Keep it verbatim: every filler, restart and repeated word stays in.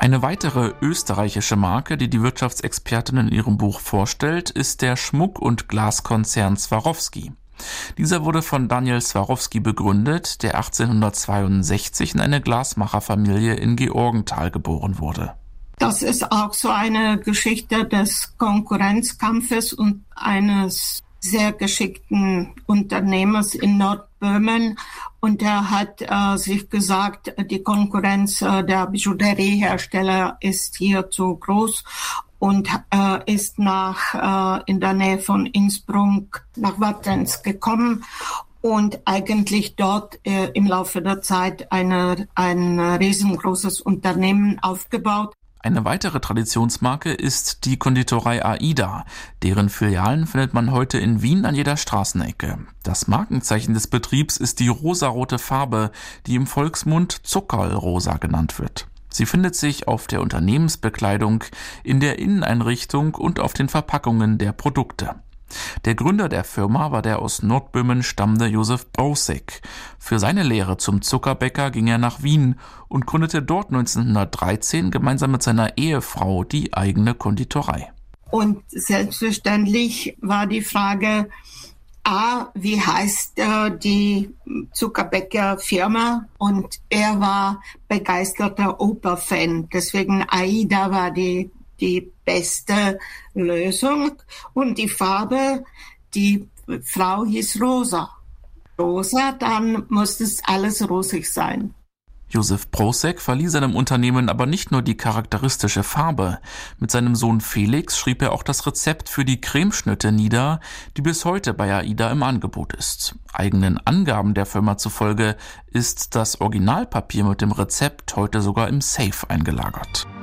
Eine weitere österreichische Marke, die die Wirtschaftsexpertin in ihrem Buch vorstellt, ist der Schmuck- und Glaskonzern Swarovski. Dieser wurde von Daniel Swarovski begründet, der achtzehnhundertzweiundsechzig in eine Glasmacherfamilie in Georgenthal geboren wurde. Das ist auch so eine Geschichte des Konkurrenzkampfes und eines sehr geschickten Unternehmers in Nordböhmen. Und er hat äh, sich gesagt, die Konkurrenz äh, der Bijouteriehersteller ist hier zu groß und äh, ist nach äh, in der Nähe von Innsbruck nach Wattens gekommen und eigentlich dort äh, im Laufe der Zeit eine, ein riesengroßes Unternehmen aufgebaut. Eine weitere Traditionsmarke ist die Konditorei AIDA. Deren Filialen findet man heute in Wien an jeder Straßenecke. Das Markenzeichen des Betriebs ist die rosarote Farbe, die im Volksmund Zuckerlrosa genannt wird. Sie findet sich auf der Unternehmensbekleidung, in der Inneneinrichtung und auf den Verpackungen der Produkte. Der Gründer der Firma war der aus Nordböhmen stammende Josef Brosek. Für seine Lehre zum Zuckerbäcker ging er nach Wien und gründete dort neunzehnhundertdreizehn gemeinsam mit seiner Ehefrau die eigene Konditorei. Und selbstverständlich war die Frage, A, wie heißt äh, die Zuckerbäckerfirma? Und er war begeisterter Operfan, deswegen AIDA war die die beste Lösung. Und die Farbe, die Frau hieß Rosa. Rosa, dann muss es alles rosig sein. Josef Brosek verlieh seinem Unternehmen aber nicht nur die charakteristische Farbe. Mit seinem Sohn Felix schrieb er auch das Rezept für die Cremeschnitte nieder, die bis heute bei AIDA im Angebot ist. Eigenen Angaben der Firma zufolge ist das Originalpapier mit dem Rezept heute sogar im Safe eingelagert.